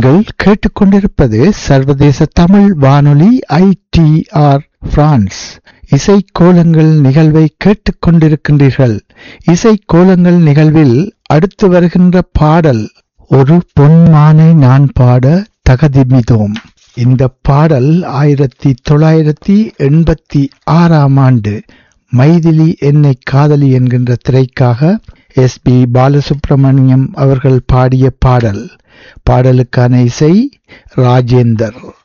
நீங்கள் கேட்டுக்கொண்டிருப்பது சர்வதேச தமிழ் வானொலி ITR பிரான்ஸ். இசைக்கோலங்கள் நிகழ்வை கேட்டுக்கொண்டிருக்கின்றீர்கள். இசைக்கோலங்கள் நிகழ்வில் அடுத்து வருகின்ற பாடல் ஒரு பொன்மானை நான் பாட தகதிமிதோம். இந்த பாடல் 1986 மைதிலி என்னை காதலி என்கின்ற திரைக்காக SP பாலசுப்ரமணியம் அவர்கள் பாடிய பாடல். பாடலுக்கான இசை ராஜேந்தர்.